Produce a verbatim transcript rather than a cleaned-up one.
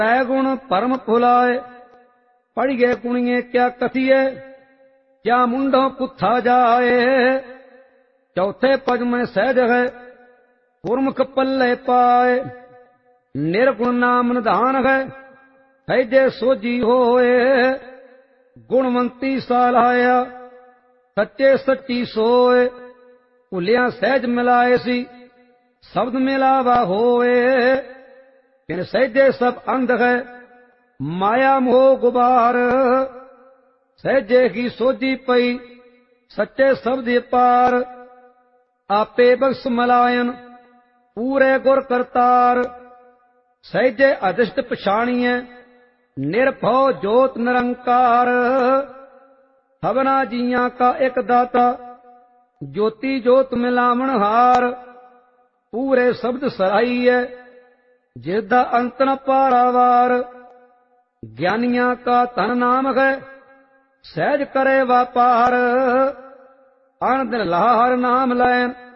तै गुण परम भुलाए, पढ़िए कुणिए क्या कथिए, क्या मुंडों पुथा जाए। चौथे पद में सहज है, गुरमुख पल्ले पाए, निर्गुण नाम निधान है, हैजे सोजी होए। गुणवंती सालाया, सच्चे सच्ची सोए, भुलिया सहज मिलाए सी, शब्द मिलावा होए। फिर सहजे सब अंध है, माया मोह गुबार, सहजे की सोजी पई, सच्चे शब्द पार। आपे बख्श मलायन, पूरे गुर करतार, सहजे अधिष्ट पछाणिए, निर्भव जोत निरंकार। हवना जिया का एक दाता, ज्योति जोत मिलावण हार, पूरे शब्द सराइए, जिसदा अंत न पारावार। ज्ञानिया का धन नाम है, सहज करे व्यापार, अन दिन लाहर नाम लैन,